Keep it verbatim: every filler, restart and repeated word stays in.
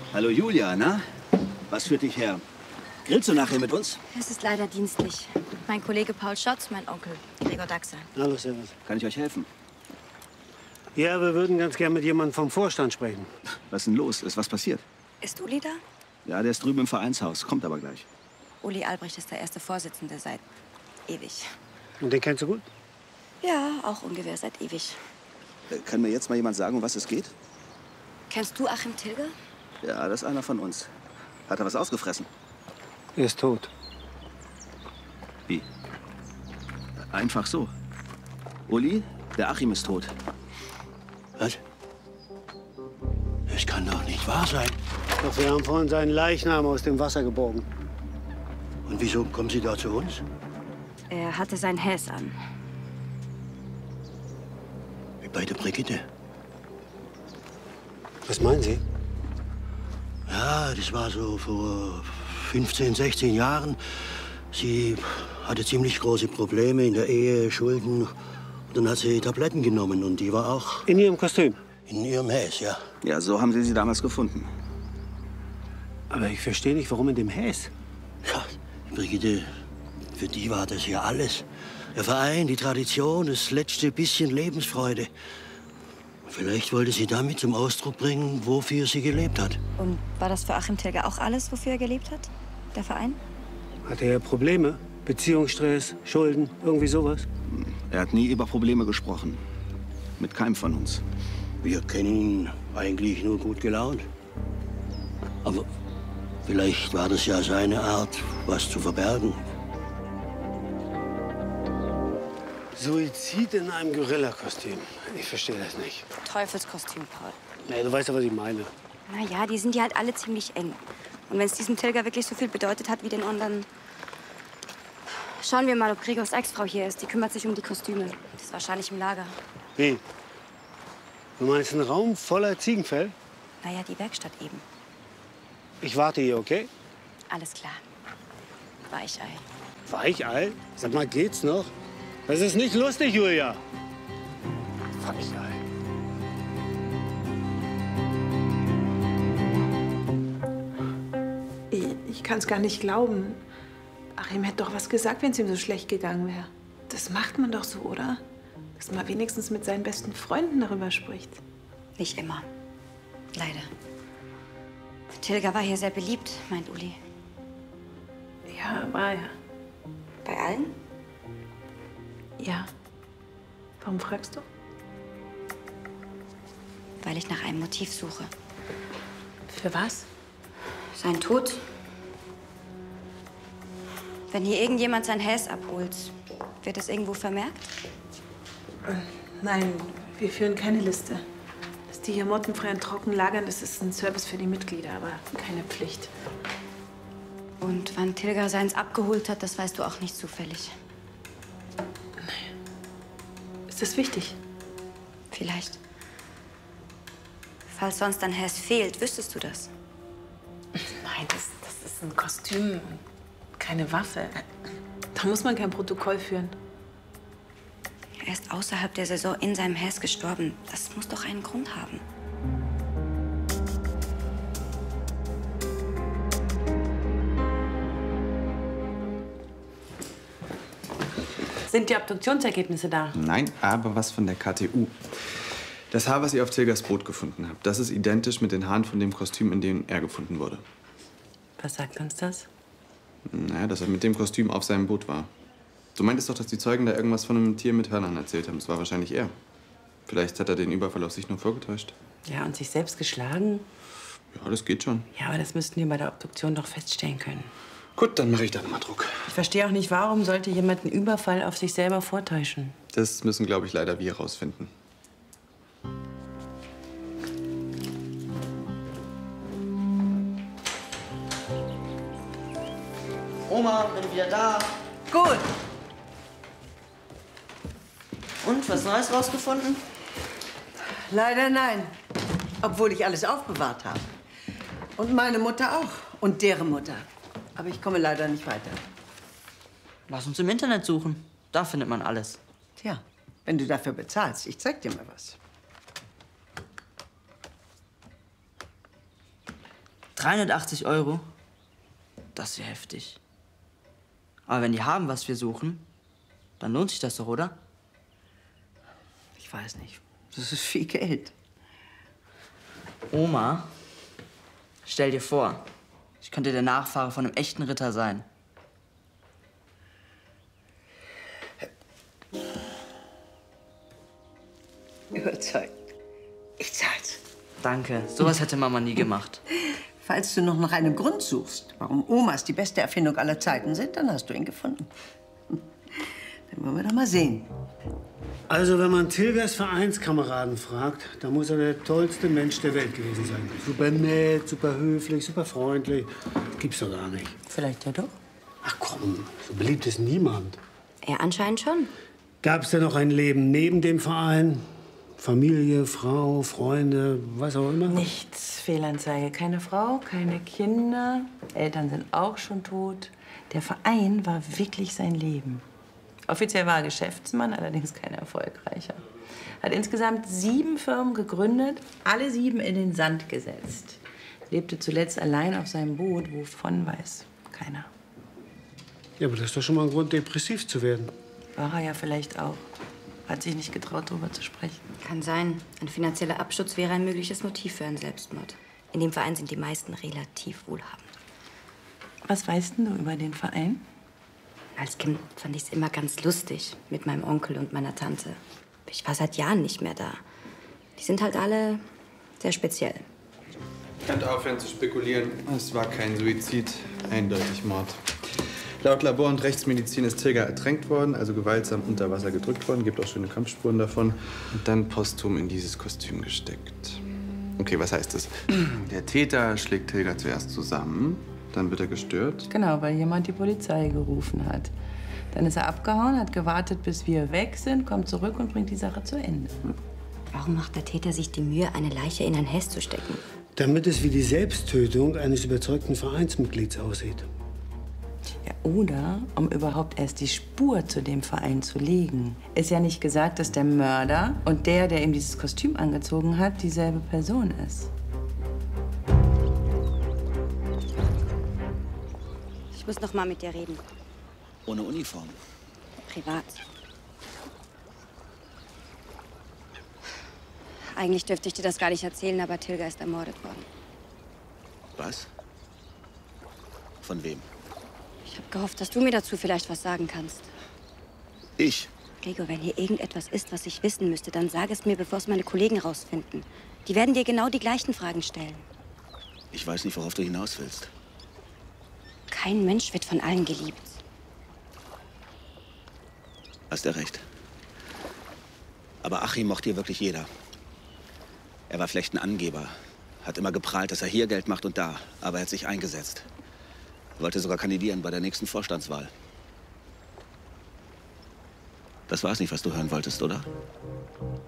Hallo Julia, na? Was führt dich her? Grillst du nachher mit uns? Es ist leider dienstlich. Mein Kollege Paul Schotz, mein Onkel Gregor Daxer. Hallo, servus. Kann ich euch helfen? Ja, wir würden ganz gern mit jemandem vom Vorstand sprechen. Was ist denn los? Ist was passiert? Ist Uli da? Ja, der ist drüben im Vereinshaus. Kommt aber gleich. Uli Albrecht ist der erste Vorsitzende seit ewig. Und den kennst du gut? Ja, auch ungefähr seit ewig. Äh, Kann mir jetzt mal jemand sagen, um was es geht? Kennst du Achim Tilger? Ja, das ist einer von uns. Hat er was ausgefressen? Er ist tot. Wie? Einfach so. Uli, der Achim ist tot. Was? Das kann doch nicht wahr sein. Doch wir haben vorhin seinen Leichnam aus dem Wasser geborgen. Und wieso kommen Sie da zu uns? Er hatte sein Häs an. Wie bei der Brigitte. Was meinen Sie? Ja, das war so vor fünfzehn, sechzehn Jahren. Sie hatte ziemlich große Probleme in der Ehe, Schulden. Und dann hat sie Tabletten genommen und die war auch In Ihrem Kostüm? in ihrem Häs, ja. Ja, so haben sie sie damals gefunden. Aber ich verstehe nicht, warum in dem Häs. Ja, Brigitte, für die war das ja alles. Der Verein, die Tradition, das letzte bisschen Lebensfreude. Vielleicht wollte sie damit zum Ausdruck bringen, wofür sie gelebt hat. Und war das für Achim Tilger auch alles, wofür er gelebt hat? Der Verein? Hatte er Probleme? Beziehungsstress, Schulden, irgendwie sowas? Er hat nie über Probleme gesprochen. Mit keinem von uns. Wir kennen ihn eigentlich nur gut gelaunt. Aber vielleicht war das ja seine Art, was zu verbergen. Suizid in einem Gorilla-Kostüm. Ich verstehe das nicht. Teufelskostüm, Paul. Nee, du weißt ja, was ich meine. Na ja, die sind ja halt alle ziemlich eng. Und wenn es diesem Tilger wirklich so viel bedeutet hat wie den anderen... Schauen wir mal, ob Gregors Ex-Frau hier ist. Die kümmert sich um die Kostüme. Die ist wahrscheinlich im Lager. Wie? Du meinst einen Raum voller Ziegenfell? Naja, die Werkstatt eben. Ich warte hier, okay? Alles klar. Weichei. Weichei? Sag mal, geht's noch? Das ist nicht lustig, Julia. Weichei. Ich, ich kann es gar nicht glauben. Achim hätte doch was gesagt, wenn es ihm so schlecht gegangen wäre. Das macht man doch so, oder? Dass man wenigstens mit seinen besten Freunden darüber spricht. Nicht immer. Leider. Tilger war hier sehr beliebt, meint Uli. Ja, war ja. Bei allen? Ja. Warum fragst du? Weil ich nach einem Motiv suche. Für was? Sein Tod. Wenn hier irgendjemand sein Häs abholt, wird es irgendwo vermerkt? Nein, wir führen keine Liste. Dass die hier mottenfrei und trocken lagern, das ist ein Service für die Mitglieder, aber keine Pflicht. Und wann Tilger seins abgeholt hat, das weißt du auch nicht zufällig. Ist das wichtig? Vielleicht. Falls sonst ein Häs fehlt, wüsstest du das? Nein, das, das ist ein Kostüm und keine Waffe. Da muss man kein Protokoll führen. Er ist außerhalb der Saison in seinem Häs gestorben. Das muss doch einen Grund haben. Sind die Obduktionsergebnisse da? Nein, aber was von der K T U. Das Haar, was ihr auf Tilgers Boot gefunden habt, das ist identisch mit den Haaren von dem Kostüm, in dem er gefunden wurde. Was sagt uns das? Naja, dass er mit dem Kostüm auf seinem Boot war. Du meintest doch, dass die Zeugen da irgendwas von einem Tier mit Hörnern erzählt haben. Das war wahrscheinlich er. Vielleicht hat er den Überfall auf sich nur vorgetäuscht. Ja, und sich selbst geschlagen? Ja, das geht schon. Ja, aber das müssten wir bei der Obduktion doch feststellen können. Gut, dann mache ich da nochmal Druck. Ich verstehe auch nicht, warum sollte jemand einen Überfall auf sich selber vortäuschen? Das müssen, glaube ich, leider wir herausfinden. Oma, bin wieder da. Gut. Und, was Neues rausgefunden? Leider nein. Obwohl ich alles aufbewahrt habe. Und meine Mutter auch. Und deren Mutter. Aber ich komme leider nicht weiter. Lass uns im Internet suchen. Da findet man alles. Tja, wenn du dafür bezahlst. Ich zeig dir mal was. dreihundertachtzig Euro? Das ist ja heftig. Aber wenn die haben, was wir suchen, dann lohnt sich das doch, oder? Ich weiß nicht. Das ist viel Geld. Oma, stell dir vor, ich könnte der Nachfahre von einem echten Ritter sein. Überzeugt. Ich zahl's. Danke, sowas hätte Mama nie gemacht. Falls du noch nach einem Grund suchst, warum Omas die beste Erfindung aller Zeiten sind, dann hast du ihn gefunden. Dann wollen wir doch mal sehen. Also, wenn man Tilgers Vereinskameraden fragt, dann muss er der tollste Mensch der Welt gewesen sein. Super nett, super höflich, super freundlich. Gibt's doch gar nicht. Vielleicht ja doch. Ach komm, so beliebt ist niemand. Er anscheinend schon. Gab's denn noch ein Leben neben dem Verein? Familie, Frau, Freunde, was auch immer? Nichts. Fehlanzeige. Keine Frau, keine Kinder. Eltern sind auch schon tot. Der Verein war wirklich sein Leben. Offiziell war er Geschäftsmann, allerdings kein erfolgreicher. Hat insgesamt sieben Firmen gegründet, alle sieben in den Sand gesetzt. Lebte zuletzt allein auf seinem Boot, wovon weiß keiner. Ja, aber das ist doch schon mal ein Grund, depressiv zu werden. War er ja vielleicht auch. Hat sich nicht getraut, darüber zu sprechen. Kann sein. Ein finanzieller Absturz wäre ein mögliches Motiv für einen Selbstmord. In dem Verein sind die meisten relativ wohlhabend. Was weißt denn du über den Verein? Als Kind fand ich es immer ganz lustig mit meinem Onkel und meiner Tante. Ich war seit Jahren nicht mehr da. Die sind halt alle sehr speziell. Könnt aufhören zu spekulieren. Es war kein Suizid, eindeutig Mord. Laut Labor und Rechtsmedizin ist Tilger ertränkt worden, also gewaltsam unter Wasser gedrückt worden. Gibt auch schöne Kampfspuren davon. Und dann posthum in dieses Kostüm gesteckt. Okay, was heißt das? Der Täter schlägt Tilger zuerst zusammen, dann wird er gestört. Genau, weil jemand die Polizei gerufen hat. Dann ist er abgehauen, hat gewartet, bis wir weg sind, kommt zurück und bringt die Sache zu Ende. Warum macht der Täter sich die Mühe, eine Leiche in ein Hess zu stecken? Damit es wie die Selbsttötung eines überzeugten Vereinsmitglieds aussieht. Ja, oder um überhaupt erst die Spur zu dem Verein zu legen. Ist ja nicht gesagt, dass der Mörder und der, der ihm dieses Kostüm angezogen hat, dieselbe Person ist. Ich muss noch mal mit dir reden. Ohne Uniform. Privat. Eigentlich dürfte ich dir das gar nicht erzählen, aber Tilger ist ermordet worden. Was? Von wem? Ich habe gehofft, dass du mir dazu vielleicht was sagen kannst. Ich? Gregor, wenn hier irgendetwas ist, was ich wissen müsste, dann sag es mir, bevor es meine Kollegen rausfinden. Die werden dir genau die gleichen Fragen stellen. Ich weiß nicht, worauf du hinaus willst. Kein Mensch wird von allen geliebt. Hast du recht. Aber Achim mochte hier wirklich jeder. Er war vielleicht ein Angeber. Hat immer geprahlt, dass er hier Geld macht und da. Aber er hat sich eingesetzt. Er wollte sogar kandidieren bei der nächsten Vorstandswahl. Das war's nicht, was du hören wolltest, oder?